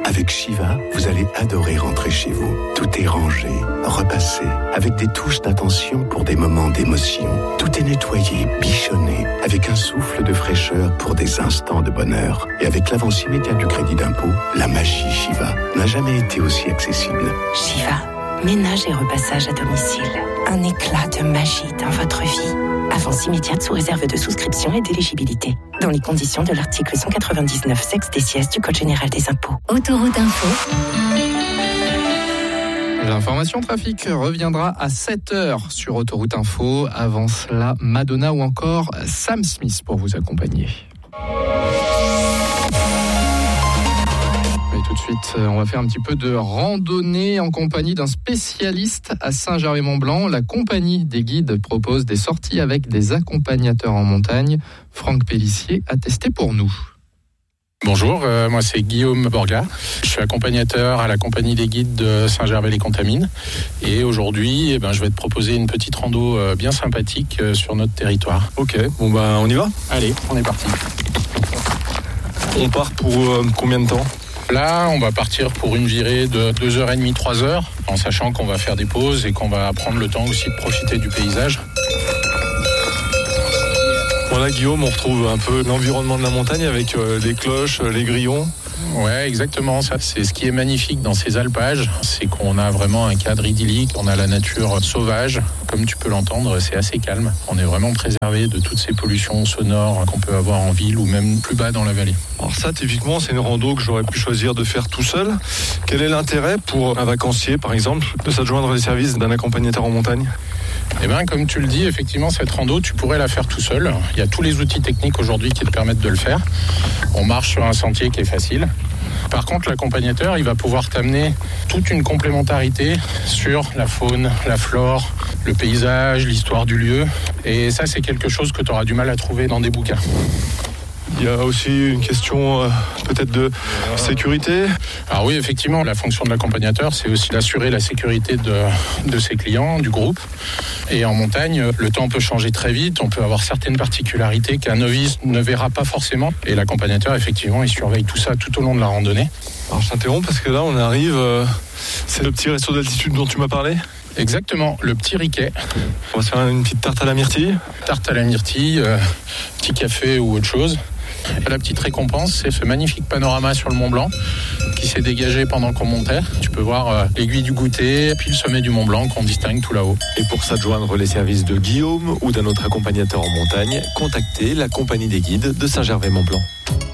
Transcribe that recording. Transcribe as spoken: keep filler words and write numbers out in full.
Avec Shiva, vous allez adorer rentrer chez vous. Tout est rangé, repassé, avec des touches d'attention pour des moments d'émotion. Tout est nettoyé, bichonné, avec un souffle de fraîcheur pour des instants de bonheur. Et avec l'avance immédiate du crédit d'impôt, la magie Shiva n'a jamais été aussi accessible. Shiva, ménage et repassage à domicile. Un éclat de magie dans votre vie. Avance immédiate sous réserve de souscription et d'éligibilité. Dans les conditions de l'article cent quatre-vingt-dix-neuf sexe des sièges du Code général des impôts. Autoroute Info. L'information trafic reviendra à sept heures sur Autoroute Info. Avant cela, Madonna ou encore Sam Smith pour vous accompagner. Et tout de suite, on va faire un petit peu de randonnée en compagnie d'un spécialiste à Saint-Gervais-Mont-Blanc. La compagnie des guides propose des sorties avec des accompagnateurs en montagne. Franck Pellissier a testé pour nous. Bonjour, euh, moi c'est Guillaume Borga. Je suis accompagnateur à la compagnie des guides de Saint-Gervais-les-Contamines. Et aujourd'hui, eh ben, je vais te proposer une petite rando euh, bien sympathique euh, sur notre territoire. Ok, bon ben on y va ? Allez, on est parti. On part pour euh, combien de temps ? Là, on va partir pour une virée de deux heures trente, trois heures, en sachant qu'on va faire des pauses et qu'on va prendre le temps aussi de profiter du paysage. Voilà Guillaume, on retrouve un peu l'environnement de la montagne avec euh, les cloches, les grillons. Ouais, exactement. Ça, c'est ce qui est magnifique dans ces alpages, c'est qu'on a vraiment un cadre idyllique, on a la nature sauvage. Comme tu peux l'entendre, c'est assez calme. On est vraiment préservé de toutes ces pollutions sonores qu'on peut avoir en ville ou même plus bas dans la vallée. Alors ça, typiquement, c'est une rando que j'aurais pu choisir de faire tout seul. Quel est l'intérêt pour un vacancier, par exemple, de s'adjoindre les services d'un accompagnateur en montagne ? Eh bien, comme tu le dis, effectivement, cette rando, tu pourrais la faire tout seul. Il y a tous les outils techniques aujourd'hui qui te permettent de le faire. On marche sur un sentier qui est facile. Par contre, l'accompagnateur, il va pouvoir t'amener toute une complémentarité sur la faune, la flore, le paysage, l'histoire du lieu. Et ça, c'est quelque chose que tu auras du mal à trouver dans des bouquins. Il y a aussi une question euh, peut-être de sécurité. Alors oui, effectivement, la fonction de l'accompagnateur, c'est aussi d'assurer la sécurité de, de ses clients, du groupe. Et en montagne, le temps peut changer très vite. On peut avoir certaines particularités qu'un novice ne verra pas forcément. Et l'accompagnateur, effectivement, il surveille tout ça tout au long de la randonnée. Alors je t'interromps parce que là, on arrive... Euh, c'est le petit resto d'altitude dont tu m'as parlé ? Exactement, le petit Riquet. On va se faire une petite tarte à la myrtille. Tarte à la myrtille, euh, petit café ou autre chose. La petite récompense, c'est ce magnifique panorama sur le Mont Blanc qui s'est dégagé pendant qu'on montait. Tu peux voir euh, l'aiguille du goûter, puis le sommet du Mont Blanc qu'on distingue tout là-haut. Et pour s'adjoindre les services de Guillaume ou d'un autre accompagnateur en montagne, contactez la compagnie des guides de Saint-Gervais-Mont-Blanc.